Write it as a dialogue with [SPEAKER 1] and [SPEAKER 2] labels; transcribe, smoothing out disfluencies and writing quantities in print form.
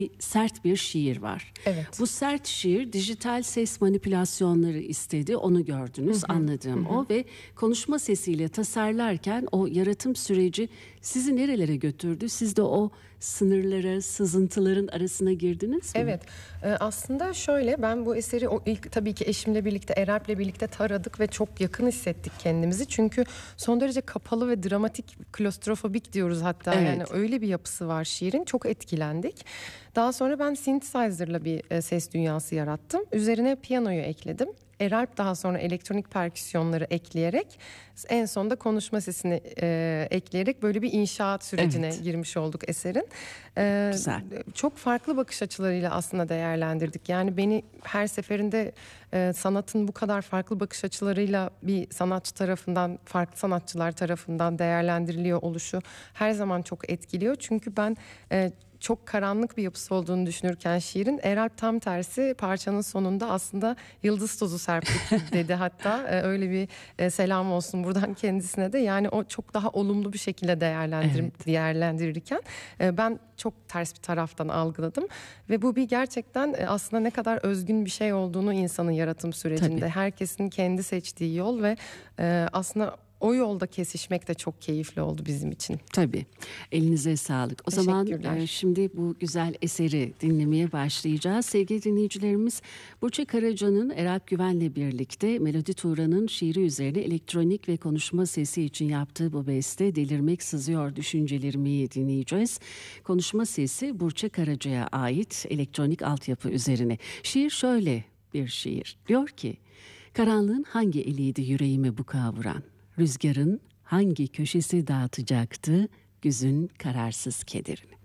[SPEAKER 1] sert bir şiir var.
[SPEAKER 2] Evet.
[SPEAKER 1] Bu sert şiir dijital ses manipülasyonları istedi. Onu gördünüz, anladığım o ve konuşma sesiyle tasarlarken o yaratım süreci sizi nerelere götürdü? Siz de o sınırlara, sızıntıların arasına girdiniz mi?
[SPEAKER 2] Evet, aslında şöyle, ben bu eseri ilk tabii ki eşimle birlikte, Eralp'le birlikte taradık ve çok yakın hissettik kendimizi. Çünkü son derece kapalı ve dramatik, klostrofobik diyoruz hatta,
[SPEAKER 1] Evet.
[SPEAKER 2] yani öyle bir yapısı var şiirin. Çok etkilendik. Daha sonra ben synthesizer'la bir ses dünyası yarattım. Üzerine piyanoyu ekledim. Eralp daha sonra elektronik perküsyonları ekleyerek, en sonunda konuşma sesini ekleyerek böyle bir inşaat sürecine girmiş olduk eserin.
[SPEAKER 1] Güzel.
[SPEAKER 2] Çok farklı bakış açılarıyla aslında değerlendirdik. Yani beni her seferinde sanatın bu kadar farklı bakış açılarıyla bir sanatçı tarafından, farklı sanatçılar tarafından değerlendiriliyor oluşu her zaman çok etkiliyor. Çünkü ben çok karanlık bir yapısı olduğunu düşünürken şiirin, Eralp tam tersi, parçanın sonunda aslında yıldız tozu serptik dedi hatta. Öyle bir selam olsun buradan kendisine de. Yani o çok daha olumlu bir şekilde değerlendirirken ben çok ters bir taraftan algıladım. Ve bu bir gerçekten aslında ne kadar özgün bir şey olduğunu insanın yaratım sürecinde.
[SPEAKER 1] Tabii.
[SPEAKER 2] Herkesin kendi seçtiği yol ve aslında o yolda kesişmek de çok keyifli oldu bizim için.
[SPEAKER 1] Tabii. Elinize sağlık. O zaman
[SPEAKER 2] Teşekkürler.
[SPEAKER 1] şimdi bu güzel eseri dinlemeye başlayacağız. Sevgili dinleyicilerimiz, Burçak Karaca'nın Eralp Güven'le birlikte Melodi Turan'ın şiiri üzerine elektronik ve konuşma sesi için yaptığı bu beste "Delirmek Sızıyor Düşüncelerimi" dinleyeceğiz. Konuşma sesi Burçak Karaca'ya ait, elektronik altyapı üzerine. Şiir şöyle bir şiir. Diyor ki: karanlığın hangi eliydi yüreğimi bu kavuran? Rüzgarın hangi köşesi dağıtacaktı güzün kararsız kederini?